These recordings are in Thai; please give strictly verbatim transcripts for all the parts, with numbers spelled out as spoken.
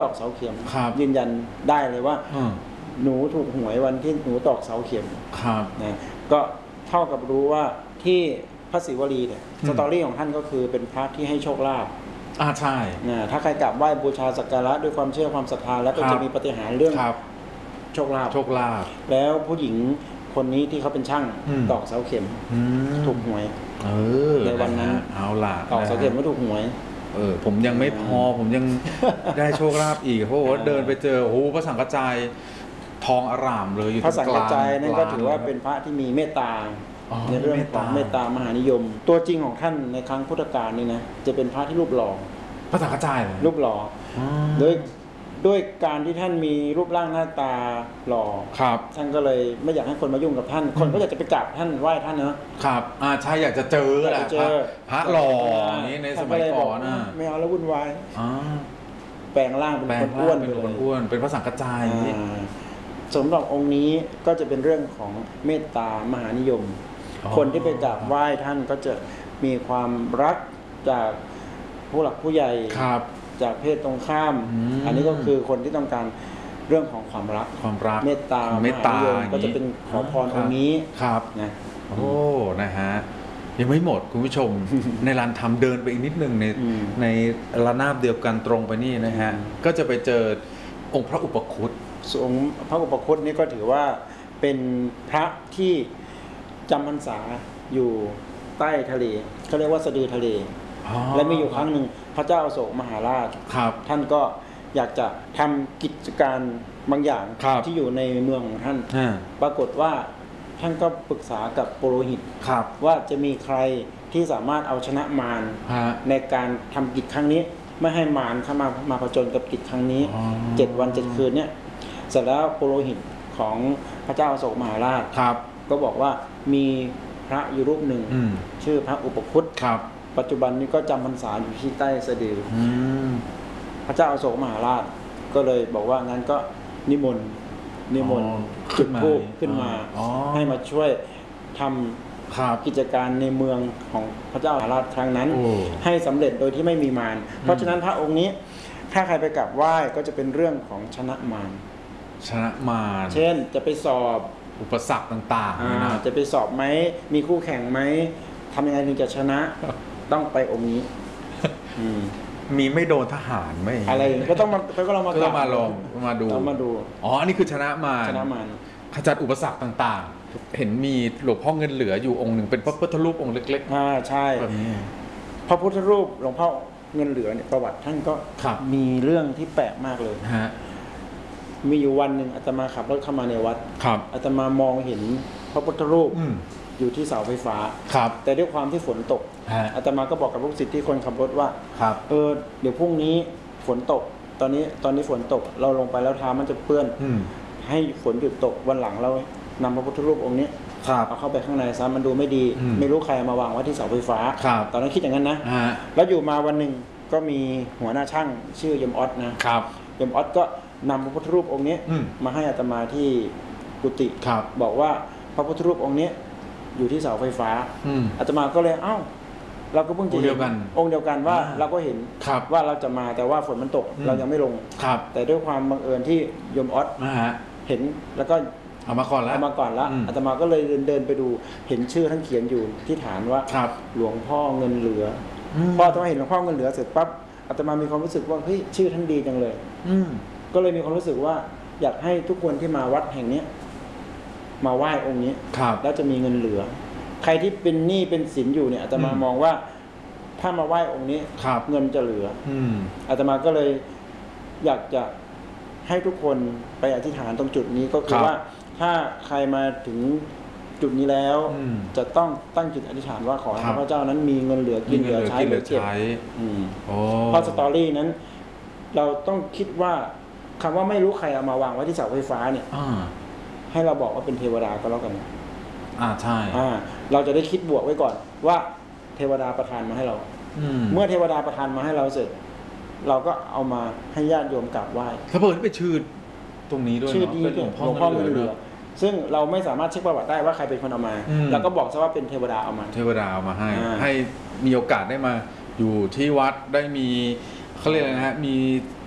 ตอกเสาเข็มยืนยันได้เลยว่าหนูถูกหวยวันที่หนูตอกเสาเข็มนะก็เท่ากับรู้ว่าที่พระศิวลีเนี่ยสตอรี่ของท่านก็คือเป็นพระที่ให้โชคลาภอ่าใช่นะถ้าใครกราบไหว้บูชาสักการะด้วยความเชื่อความศรัทธาแล้วก็จะมีปาฏิหาริย์เรื่องโชคลาภโชคลาภแล้วผู้หญิงคนนี้ที่เขาเป็นช่างตอกเสาเข็มถูกหวยในวันนั้นเอาล่ะตอกเสาเข็มก็ถูกหวยเออผมยังไม่พอผมยังได้โชคลาภอีกเพราะว่าเดินไปเจอโอ้โหพระสังฆจายทองอร่ามเลยอยู่ตรงกลางพระสังฆจายนั่นก็ถือว่าเป็นพระที่มีเมตตาในเรื่องของเมตตามหานิยมตัวจริงของท่านในครั้งพุทธกาลนี่นะจะเป็นพระที่รูปหล่อพระสังฆจายรูปหล่อโดยด้วยการที่ท่านมีรูปร่างหน้าตาหล่อครับท่านก็เลยไม่อยากให้คนมายุ่งกับท่านคนก็อยากจะไปกราบท่านไหว้ท่านเนอะครับอ่าใช่อยากจะเจอแหละพระหล่อนี้ในสมัยก่อนนะไม่เอาแล้ววุ่นวายแปลงร่างเป็นคนอ้วนเป็นคนอ้วนเป็นพระสังฆจายสมเด็จองค์นี้ก็จะเป็นเรื่องของเมตตามหานิยมคนที่ไปกราบไหว้ท่านก็จะมีความรักจากผู้หลักผู้ใหญ่จากเพศตรงข้ามอันนี้ก็คือคนที่ต้องการเรื่องของความรักความรักเมตตาเมตตาก็จะเป็นขอพรตรงนี้ครับนะโอ้นะฮะยังไม่หมดคุณผู้ชม ในลานธรรมเดินไปอีกนิดนึงในในระนาบเดียวกันตรงไปนี่นะฮะก็จะไปเจอองค์พระอุปคุตองค์พระอุปคุตนี่ก็ถือว่าเป็นพระที่จำพรรษาอยู่ใต้ทะเลเขาเรียกว่าสะดือทะเลและมีอยู่ครั้งหนึ่งพระเจ้าอโศกมหาราชท่านก็อยากจะทำกิจการบางอย่างที่อยู่ในเมืองของท่านปรากฏว่าท่านก็ปรึกษากับปุโรหิตว่าจะมีใครที่สามารถเอาชนะมารในการทำกิจครั้งนี้ไม่ให้มารเข้ามามาผจญกับกิจครั้งนี้เจ็ดวันเจ็ดคืนเนี่ยเสร็จแล้วปุโรหิตของพระเจ้าอโศกมหาราชก็บอกว่ามีพระอยู่รูปหนึ่งชื่อพระอุปคุตปัจจุบันนี้ก็จำพรรษาอยู่ที่ใต้สะดือพระเจ้าอโศกมหาราชก็เลยบอกว่างั้นก็นิมนต์นิมนต์จุดธูปขึ้นมาให้มาช่วยทำกิจการในเมืองของพระเจ้ามหาราชครั้งนั้นให้สำเร็จโดยที่ไม่มีมารเพราะฉะนั้นพระองค์นี้ถ้าใครไปกราบไหว้ก็จะเป็นเรื่องของชนะมารชนะมารเช่นจะไปสอบอุปสรรคต่างๆนะจะไปสอบไหมมีคู่แข่งไหมทำยังไงถึงจะชนะต้องไปองค์นี้มีไม่โดนทหารไหมอะไรก็ต้องมาก็เรามาก็มาลองมาดูมาดูอ๋ออันนี้คือชนะมารชนะมารขจัดอุปสรรคต่างๆเห็นมีหลวงพ่อเงินเหลืออยู่องค์หนึ่งเป็นพระพุทธรูปองค์เล็กๆอ่าใช่แบบนี้พระพุทธรูปหลวงพ่อเงินเหลือเนี่ยประวัติท่านก็มีเรื่องที่แปลกมากเลยฮะมีอยู่วันหนึ่งอาตมาขับรถเข้ามาในวัดอาตมามองเห็นพระพุทธรูปอยู่ที่เสาไฟฟ้าแต่ด้วยความที่ฝนตกอาตมาก็บอกกับลูกศิษย์ที่คนขับรถว่าเออเดี๋ยวพรุ่งนี้ฝนตกตอนนี้ตอนนี้ฝนตกเราลงไปแล้วเท้ามันจะเปื้อนให้ฝนหยุดตกวันหลังเรานำพระพุทธรูปองค์นี้เอาเข้าไปข้างในซะมันดูไม่ดีไม่รู้ใครมาวางไว้ที่เสาไฟฟ้าตอนนั้นคิดอย่างนั้นนะแล้วอยู่มาวันหนึ่งก็มีหัวหน้าช่างชื่อยมออสนะยมออสก็นำพระพุทธรูปองค์นี้มาให้อาตมาที่กุฏิบอกว่าพระพุทธรูปองค์นี้อยู่ที่เสาไฟฟ้าอาตมาก็เลยเอ้าเราก็เพิ่งจะเห็นองค์เดียวกันว่าเราก็เห็นว่าเราจะมาแต่ว่าฝนมันตกเรายังไม่ลงแต่ด้วยความบังเอิญที่ยมออสเห็นแล้วก็เอามาก่อนแล้วเอามาก่อนแล้วอาตมาก็เลยเดินเดินไปดูเห็นชื่อท่านเขียนอยู่ที่ฐานว่าหลวงพ่อเงินเหลือพออาตมาเห็นหลวงพ่อเงินเหลือเสร็จปั๊บอาตมามีความรู้สึกว่าเฮ้ยชื่อท่านดีจังเลยก็เลยมีความรู้สึกว่าอยากให้ทุกคนที่มาวัดแห่งนี้มาไหว้องค์นี้แล้วจะมีเงินเหลือใครที่เป็นหนี้เป็นสินอยู่เนี่ยอาตมามองว่าถ้ามาไหว้องค์นี้เงินจะเหลืออาตมาก็เลยอยากจะให้ทุกคนไปอธิษฐานตรงจุดนี้ก็คือว่าถ้าใครมาถึงจุดนี้แล้วจะต้องตั้งจิตอธิษฐานว่าขอให้พระเจ้านั้นมีเงินเหลือกินเหลือใช้เหลือเก็บเพราะสตอรี่นั้นเราต้องคิดว่าคำว่าไม่รู้ใครเอามาวางไว้ที่เสาไฟฟ้าเนี่ยให้เราบอกว่าเป็นเทวดาก็แล้วกันอ่าใช่อ่าเราจะได้คิดบวกไว้ก่อนว่าเทวดาประทานมาให้เราเมื่อเทวดาประทานมาให้เราเสร็จเราก็เอามาให้ญาติโยมกราบไหว้ถ้าเปิดไปชื่อตรงนี้ด้วยชื่อดีหลวงพ่อเงินเหลือซึ่งเราไม่สามารถเช็คประวัติได้ว่าใครเป็นคนเอามาเราก็บอกซะว่าเป็นเทวดาเอามาเทวดาเอามาให้ให้มีโอกาสได้มาอยู่ที่วัดได้มีเขาเรียกอะไรนะฮะมี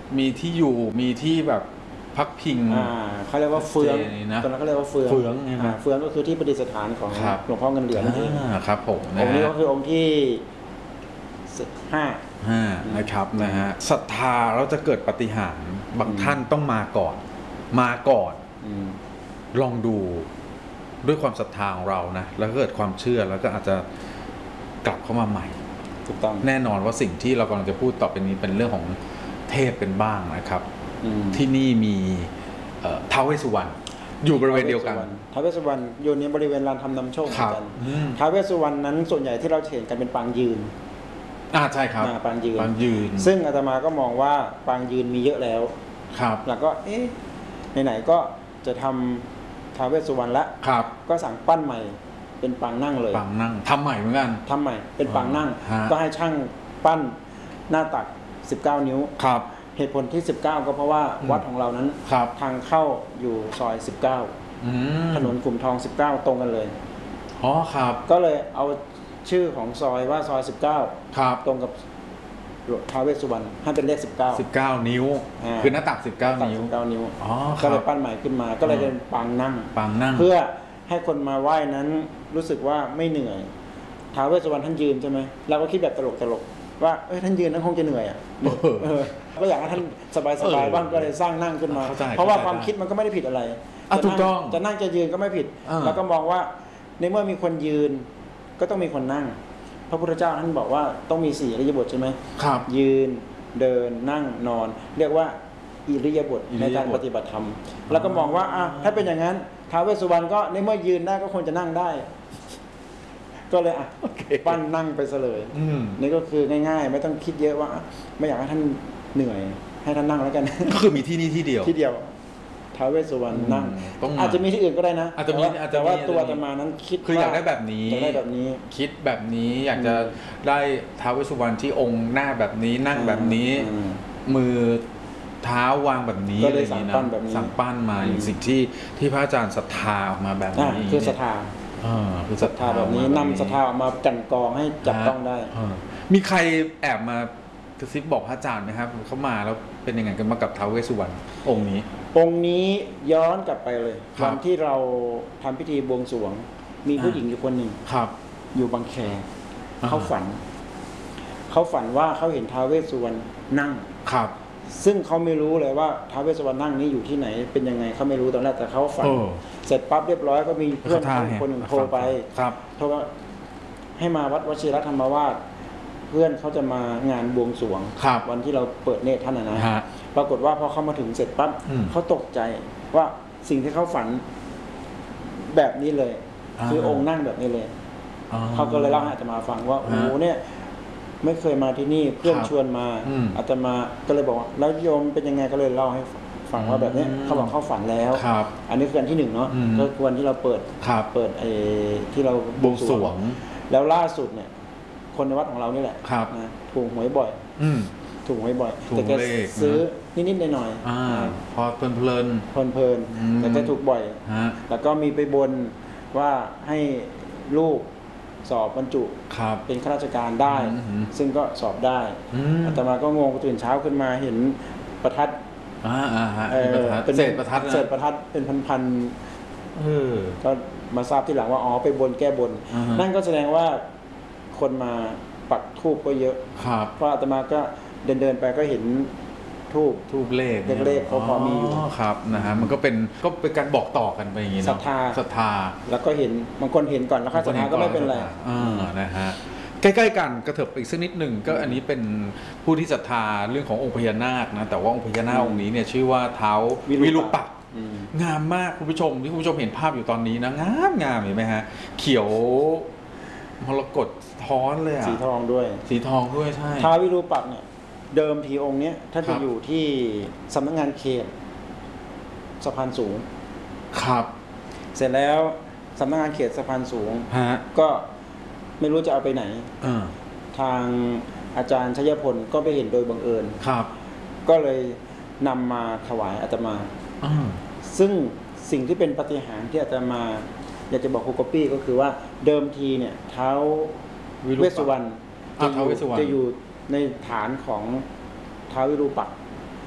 มีที่อยู่มีที่แบบพักพิงอ่าเขาเรียกว่าเฟืองชัดเจนนะตอนนั้นเขาเรียกว่าเฟืองเฟืองไงนะอ่าเฟืองก็คือที่ประดิษฐานของครับหลวงพ่อเงินเหลืองนั่นเองอ่าครับผมนะองค์นี้ฮะก็คือองค์ที่ห้าห้านะครับนะฮะศรัทธาเราจะเกิดปาฏิหาริย์บางอืมท่านต้องมาก่อน มาก่อนอืมลองดูด้วยความศรัทธาของเรานะแล้วก็เกิดความเชื่อแล้วก็อาจจะกลับเข้ามาใหม่ถูกต้องแน่นอนว่าสิ่งที่เรากำลังจะพูดต่อไปนี้เป็นเรื่องของเทพเป็นบ้างนะครับอืมที่นี่มีเอ่อท้าวเวสสุวรรณอยู่บริเวณเดียวกันท้าวเวสสุวรรณอยู่ในบริเวณลานทำนำโชคเหมือนกันอืมท้าวเวสสุวรรณนั้นส่วนใหญ่ที่เราเห็นกันเป็นปางยืนอ่าใช่ครับอ่าปางยืนปางยืนซึ่งอาตมาก็มองว่าปางยืนมีเยอะแล้วครับแล้วก็เอ๊ะไหนๆก็จะทำท้าวเวสสุวรรณละครับก็สั่งปั้นใหม่เป็นปางนั่งเลยปางนั่งทำใหม่เหมือนกันทำใหม่เป็นปางนั่งฮะก็ให้ช่างปั้นหน้าตักสิบเก้านิ้วครับเหตุผลที่สิบเก้าก็เพราะว่าอืมวัดของเรานั้นครับทางเข้าอยู่ซอยสิบเก้าอืมถนนกลุ่มทองสิบเก้าตรงกันเลยอ๋อครับก็เลยเอาชื่อของซอยว่าซอยสิบเก้าครับตรงกับท้าวเวสสุวรรณให้เป็นเลขสิบเก้าสิบเก้านิ้วอ่าคือหน้าตักสิบเก้านิ้วสิบเก้านิ้วอ๋อคก็รัเลยบปั้นใหม่ขึ้นมาก็เลยเป็นปางนั่งปางนั่งเพื่อให้คนมาไหว้นั้นรู้สึกว่าไม่เหนื่อยท้าวเวสสุวรรณท่านยืนใช่ไหมเราก็คิดแบบตลกตลกๆว่าเอ้ยท่านยืนท่านคงจะเหนื่อยอ่ะเออเออก็อยากให้ท่านสบายสบายบ้างก็เลยสร้างนั่งขึ้นมาเข้าใจเพราะว่าเข้าใจความคิดมันก็ไม่ได้ผิดอะไรอ่ะจะถูกนั่ต้องจะนั่งจะยืนก็ไม่ผิดอ่าแล้วก็มองว่าในเมื่อมีคนยืนก็ต้องมีคนนั่ง พระพุทธเจ้าท่านบอกว่าต้องมีสี่อิริยาบถใช่ไหมครับยืนเดินนั่งนอน เรียกว่าอิริยาบถอิริในยาบถการปฏิบัติธรรม แล้วก็มองว่าอ่ะถ้าเป็นอย่างนั้นท้าวเวสสุวรรณก็ในเมื่อยืนได้ก็ควรจะนั่งได้ ก็เลยอ่ะโอเคปั้นนั่งไปซะเลยอืมนี่ก็คือง่ายๆ ไม่ต้องคิดเยอะว่าอ่ะไม่อยากให้ท่านเหนื่อย ให้ท่านนั่งแล้วกันก็คือมีที่นี่ที่เดียวที่เดียวท้าวเวสสุวรรณนั่งต้องมาอาจจะมีที่อื่นก็ได้นะอาจจะมีแต่ว่อาจจะมีแต่ว่าอาจจะมีตัวอาตมานั้นคิดคืออยากว่ได้แบบนี้อยากได้แบบนี้คิดแบบนี้อยากจะอืมได้ท้าวเวสสุวรรณที่องค์หน้าแบบนี้นั่งแบบนี้อืมมือเท้าวางแบบนี้ก็เลยอะไรอางงี้สั่งปั้นแบบนี้สั่งปั้นมาอืมอย่างสิ่งที่ที่พระอาจารย์ศรัทธาออกมาแบบอ่ะนี้คือศรัทธาอ่าคือศรัทธาแบบนี้ออกมนำศรัทธาออกมากันกรองให้จับต้องได้ามีใครแอบมากระซิบบอกพระอาจารย์ไหมครับเขามาแล้วเป็นยังไงกันมากับท้าวเวสสุวรรณองค์นี้องค์นี้ย้อนกลับไปเลยครับวันที่เราทำพิธีบวงสรวง มีผู้อ่าหญิงอยู่คนหนึ่งครับอยู่บางแคอ่าเขาฝัน เขาฝันว่าเขาเห็นท้าวเวสสุวรรณนั่งครับซึ่งเขาไม่รู้เลยว่าท้าวเวสสุวรรณนั่งนี้อยู่ที่ไหนเป็นยังไงเขาไม่รู้ตอนแรกแต่เขาฝันโอ้เสร็จปั๊บเรียบร้อยก็มีเพื่อนเขาท่าเขาไงคนหนึ่งโทรไปครับโทรว่าให้มาวัดวชิรธรรมวาสเพื่อนเขาจะมางานบวงสรวงครับวันที่เราเปิดเนตรท่านนะนะฮะปรากฏว่าพอเขามาถึงเสร็จปั๊บอืมเขาตกใจว่าสิ่งที่เขาฝันแบบนี้เลยอ่าคือองค์นั่งแบบนี้เลยอ๋อเขาก็เลยเล่าให้อาตมาฟังว่าโอ้โหฮะเนี่ยไม่เคยมาที่นี่เพื่อนครับชวนมาอืมอาตมาก็เลยบอกว่าแล้วโยมเป็นยังไงก็เลยเล่าให้ฟังว่าแบบเนี้ยอืมเขาบอกเขาฝันแล้วครับอันนี้คืออันที่หนึ่งเนาะอืมก็คือวันที่เราเปิดครับเปิดไอ้ที่เราบวงสรวงแล้วล่าสุดเนี่ย คนในวัดของเรานี่แหละครับนะถูกหวยบ่อยอืมถูกหวยบ่อยถูกแต่แกเลขนะซื้อนิดๆหน่อยอ่าๆพอเพลินเพลินเพลินอืมๆแต่แกถูกบ่อยๆฮะแล้วก็มีไปบนว่าให้ลูกสอบบรรจุครับเป็นข้าราชการได้อืมซึ่งก็สอบได้อืมอาตมาก็งงตื่นเช้าขึ้นมาเห็นประทัดอ่าอ่าฮะเอ่อประทัดเป็นเศษประทัดนะเศษประทัดเป็นพันเออๆก็มาทราบทีหลังว่าอ๋อไปบนแก้บนอ่าฮะนั่นก็แสดงว่าคนมาปักธูปก็เยอะครับเพราะอาตมาก็เดินเดินๆไปก็เห็นทูบทูบเลขนี่ยเลขเขาพอมีอยู่ครับนะฮะมันก็เป็นก็เป็นการบอกต่อกันไปอย่างนี้ศรัเนาะทธาศรัทธาแล้วก็เห็นบางคนเห็นก่อนแล้วค่อยศรัทธาก็ไม่เป็นไรอ่านะฮะใกล้ๆกันกระเถิบไปอีกสักนิดหนึ่งก็อันนี้เป็นผู้ที่ศรัทธาเรื่องขององค์พญานาคนะแต่ว่าองค์พญานาคองค์นี้เนี่ยชื่อว่าเท้าวิวิรูรูปัปักกษ์อืมงามมากคุณผู้ชมที่คุณผู้ชมเห็นภาพอยู่ตอนนี้นะงามงามเห็นไหมฮะเขียวมรกตท้อนเลยอะสีทองด้วยสีทองด้วยใช่ท้าววิรูปักษ์เนี่ยเดิมทีองค์เนี้ยท่านครัจะบอยู่ที่สำนักงานเขตสะพานสูงครับเสร็จแล้วสำนักงานเขตสะพานสูงฮะก็ไม่รู้จะเอาไปไหนเออทางอาจารย์ชัยพลก็ไปเห็นโดยบังเอิญครับก็เลยนำมาถวายอาตมาอ่าซึ่งสิ่งที่เป็นปาฏิหาริย์ที่อาตมา อยากจะบอกครูกอปปี้ก็คือว่าเดิมทีเนี่ยเท้าวิรูเวปัสกษ์สุวรรณอ่าจะอท้าวยู่เวสสุวรรณจะอยู่ในฐานของท้าววิรูปักษ์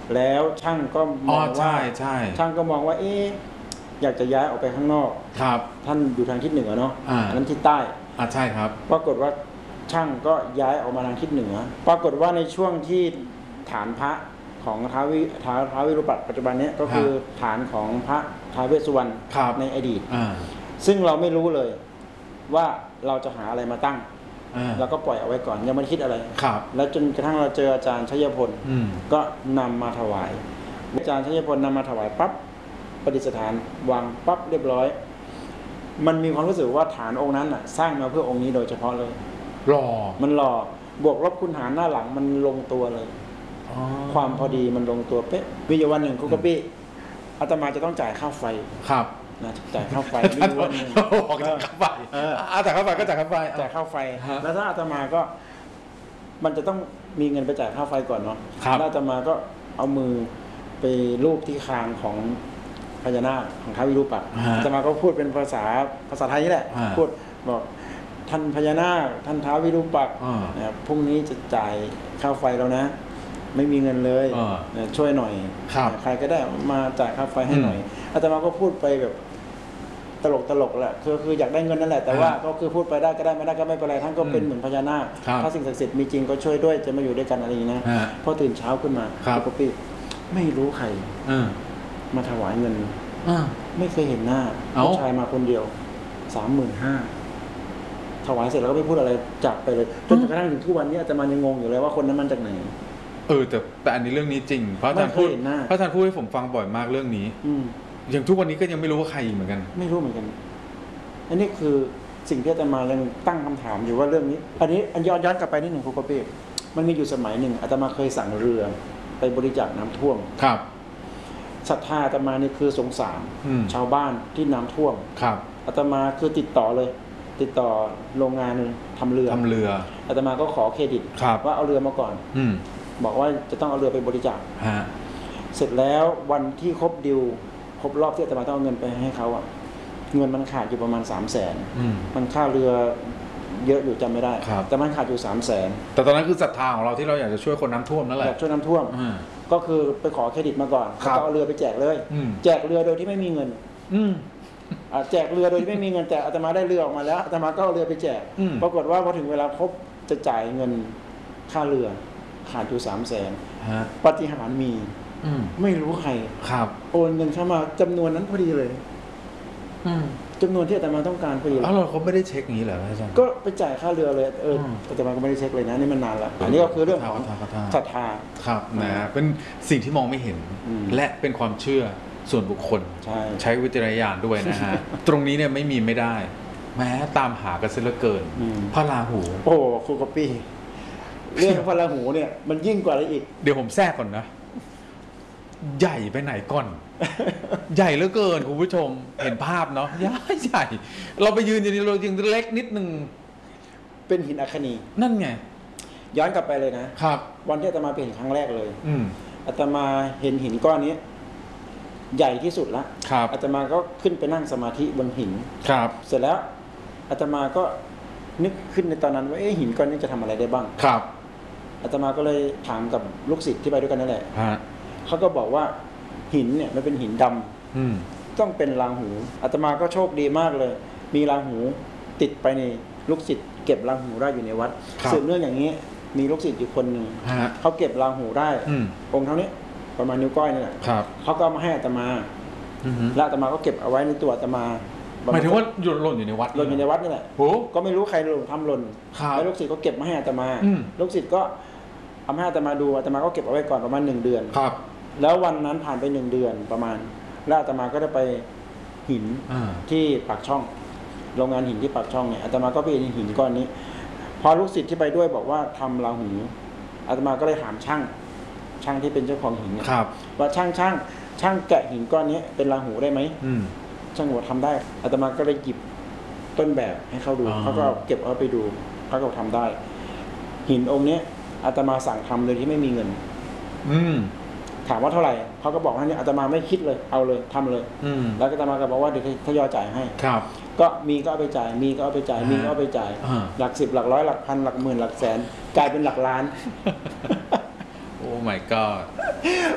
แล้วช่างก็มองว่าใช่ใช่ช่างก็มองว่าเอ๊ะอยากจะย้ายออกไปข้างนอกครับท่านอยู่ทางทิศเหนือเนาะอ่าอันนั้นทิศใต้อ่าใช่ครับปรากฏว่าช่างก็ย้ายออกมาทางทิศเหนือ ปรากฏว่าในช่วงที่ฐานพระของท้าววิท้าวท้าววิรูปักษ์ปัจจุบันนี้ก็คือฐานของพระท้าวเวสสุวรรณครับในอดีตอ่าซึ่งเราไม่รู้เลยว่าเราจะหาอะไรมาตั้งอ่าเราก็ปล่อยเอาไว้ก่อนยังไม่ได้คิดอะไรครับแล้วจนกระทั่งเราเจออาจารย์ชัยพลอืมก็นำมาถวาย อาจารย์ชัยพลนำมาถวายปั๊บประดิษฐานวางปั๊บเรียบร้อย มันมีความรู้สึกว่าฐานองค์นั้นอ่ะสร้างมาเพื่อองค์นี้โดยเฉพาะเลยรอมันหล่อบวกลบคูณหารหน้าหลังมันลงตัวเลยอ๋อความพอดีมันลงตัวเป๊ะวิญญาวันหนึ่งคุกกะปี้อาตมาจะต้องจ่ายค่าไฟครับนะจ่ายค่าไฟวิญญาวันหนึ่งออกจากค่าไฟเอออ่าจ่ายค่าไฟก็จ่ายค่าไฟจ่ายค่าไฟฮะแล้วถ้าอาตมาก็ มันจะต้องมีเงินไปจ่ายค่าไฟก่อนเนาะครับแล้วอาตมาก็เอามือไปลูบที่คางของพญานาคของท้าววิรูปักษ์ฮะอาตมาก็พูดเป็นภาษาภาษาไทยนี่แหละฮะพูดบอกท่านพญานาคท่านท้าววิรูปักษ์อ่านะครับพรุ่งนี้จะจ่ายค่าไฟแล้วนะ ไม่มีเงินเลยอ่าเนี่ยช่วยหน่อยครับใครก็ได้มาจ่ายค่าไฟให้หน่อย อาตมาก็พูดไปแบบตลกตลกๆแหละคือคืออยากได้เงินนั่นแหละแต่ว่าอ่าก็คือพูดไปได้ก็ได้ไม่ได้ก็ไม่เป็นไรท่านก็เป็นอืมเหมือนพญานาคครับถ้าสิ่งศักดิ์สิทธิ์มีจริงก็ช่วยด้วยจะมาอยู่ด้วยกันอะไรอย่างนี้นะฮะพอตื่นเช้าขึ้นมาครับปกติไม่รู้ใครอ่ามาถวายเงินอ่าไม่เคยเห็นหน้าเอ้าผู้ชายมาคนเดียวสามหมื่นห้าถวายเสร็จแล้วก็ไม่พูดอะไรจากไปเลยจนกระทั่งถึงทุกวันนี้อาตมายังงงอยู่เลยว่าคนนั้นมันจากไหนเออแต่แต่อันนี้เรื่องนี้จริงเพราะอาจารย์ไม่เคพูยดเห็นหน้าเพราะอาจารย์พูดให้ผมฟังบ่อยมากเรื่องนี้อืมอย่างทุกวันนี้ก็ยังไม่รู้ว่าใครอีกเหมือนกันไม่รู้เหมือนกัน อันนี้คือสิ่งที่อาตมายังตั้งคำถามอยู่ว่าเรื่องนี้ อันนี้อันย้อนย้อนกลับไปนิดหนึ่งครูกระเป้มันมีอยู่สมัยหนึ่งอาตมาเคยสั่งเรือไปบริจาคน้ำท่วมครับศรัทธาอาตมานี่คือสงสารอืมชาวบ้านที่น้ำท่วมครับอาตมาคือติดต่อเลย ติดต่อโรงงานทำเรือทำเรืออาตมาก็ขอเครดิตครับว่าเอาเรือมาก่อนอืมบอกว่าจะต้องเอาเรือไปบริจาคฮะเสร็จแล้ววันที่ครบดิวครบรอบที่อาตมาต้องเอาเงินไปให้เขาอะเงินมันขาดอยู่ประมาณสามแสนอืมมันค่าเรือเยอะอยู่จำไม่ได้ครับแต่มันขาดอยู่สามแสนแต่ตอนนั้นคือศรัทธาของเราที่เราอยากจะช่วยคนน้ำท่วมนั่นแหอละยากช่วยน้ำท่วมอ่าก็คือไปขอเครดิตมาก่อนครัแล้วบก็เอาเรือไปแจกเลยอืมแจกเรือโดยที่ไม่มีเงินอืมอ่าแจกเรือโดยที่ไม่มีเงินแต่อาตมาได้เรือออกมาแล้วอาตมาก็เอาเรือไปแจกอืมปรากฏว่าพอถึงเวลาครบจะจ่ายเงินค่าเรือขาดอยู่สามแสนฮะปาฏิหาริย์มีอืมไม่รู้ใครครับโอนเงินเข้ามาจำนวนนั้นพอดีเลยอืมจำนวนที่อาตมาต้องการพอดีเลยอ้าวเราเขาไม่ได้เช็คอย่างนี้เหรออาจารย์ก็ไปจ่ายค่าเรือเลยเอออมอาตมาก็ไม่ได้เช็คเลยนะนี่มันนานแล้วอันนี้ก็คือเรื่องของขอโทษขอโทษศรัทธาครับนะเป็นสิ่งที่มองไม่เห็นอืมและเป็นความเชื่อส่วนบุคคลใช่ใช้วิจารณญาณด้วยนะฮะ ตรงนี้เนี่ยไม่มีไม่ได้ แม้ตามหากันเสียเหลือเกินอืมพระราหูโอ้ครูกอปปี้เรื่องพระราหูเนี่ยมันยิ่งกว่าอะไรอีกเดี๋ยวผมแทรกก่อนนะ ใหญ่ไปไหนก่อน ใหญ่เหลือเกินคุณผู้ชมเห็นภาพเนาะใหญ่ใหญ่ เราไปยืนอยู่นี่เรายังเล็กนิดนึงเป็นหินอัคนีนั่นไงย้อนกลับไปเลยนะครับวันที่อาตมาไปเห็นครั้งแรกเลยอืมอาตมาเห็นหินก้อนนี้ ใหญ่ที่สุดละครับอาตมาก็ขึ้นไปนั่งสมาธิบนหินครับเสร็จแล้วอาตมาก็นึกขึ้นในตอนนั้นว่าเอ๊ะหินก้อนนี้จะทำอะไรได้บ้างครับอาตมาก็เลยถามกับลูกศิษย์ที่ไปด้วยกันนั่นแหละฮะเขาก็บอกว่าหินเนี่ยมันเป็นหินดำอืมต้องเป็นราหูอาตมาก็โชคดีมากเลย มีราหูติดไปในลูกศิษย์เก็บราหูได้อยู่ในวัดครับสืบเนื่องอย่างนี้ มีลูกศิษย์อยู่คนหนึ่งฮะเขาเก็บราหูได้อืมองค์เท่านี้ประมาณนิ้วก้อยนี่แหละครับเขาก็เอามาให้อาตมาอือฮึแล้วอาตมาก็เก็บเอาไว้ในตัวอาตมาหมายถึงว่าหยุดหล่นอยู่ในวัดหล่นอยู่ในวัดนี่แหละโอ้ก็ไม่รู้ใครหล่นทำหล่นครับแล้วลูกศิษย์ก็เก็บมาให้อาตมาอืมลูกศิษย์ก็เอามาให้อาตมาดูอาตมาก็เก็บเอาไว้ก่อนประมาณหนึ่งเดือนครับแล้ววันนั้นผ่านไปหนึ่งเดือนประมาณแล้วอาตมาก็ได้ไปหินอ่าที่ปากช่อง โรงงานหินที่ปากช่องเนี่ยอาตมาก็ไปเห็นหินก้อนนี้ พอลูกศิษย์ที่ไปด้วยบอกว่าทำราหูอาตมาก็เลยถามช่าง ช่างที่เป็นเจ้าของหินเนี่ยครับว่าช่างช่างช่างแกะหินก้อนนี้เป็นราหูได้ไหมอืมช่างหัวทำได้อาตมาก็เลยหยิบต้นแบบให้เขาดูอ๋อเขาก็เก็บเอาไปดูเขาก็ทำได้ หินองค์เนี้ยอาตมาสั่งทำเลยที่ไม่มีเงินอืมถามว่าเท่าไหร่เขาก็บอกว่าเนี่ยอาตมาไม่คิดเลยเอาเลยทำเลยอืมแล้วก็อาตมาก็บอกว่าเดี๋ยวทยอยจ่ายให้ครับก็มีก็เอาไปจ่าย มีก็เอาไปจ่าย มีก็เอาไปจ่ายอ่าหลักสิบหลักร้อยหลักพันหลักหมื่นหลักแสน กลายเป็นหลักล้านโอ้ my god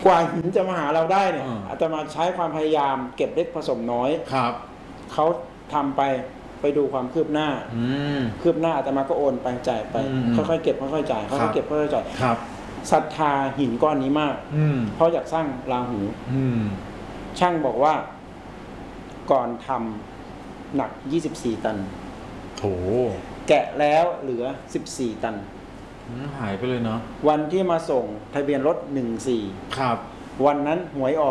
กว่าหินจะมาหาเราได้เนี่ยอ่าอาตมาใช้ความพยายามเก็บเล็กผสมน้อยครับเขาทำไปไปดูความคืบหน้าอืมคืบหน้าอาตมาก็โอนไปจ่ายไปอืมค่อยๆเก็บค่อยๆจ่ายค่ครัอยบๆเก็บค่อยๆจ่ายครับศรัทธาหินก้อนนี้มากอืมเพราะอยากสร้างราหูอืมช่างบอกว่าก่อนทำหนักยี่สิบสี่ตันโถแกะแล้วเหลือสิบสี่ตันอืมหายไปเลยเนาะวันที่มาส่งทะเบียนรถหนึ่งสี่ครับวันนั้นหวยออก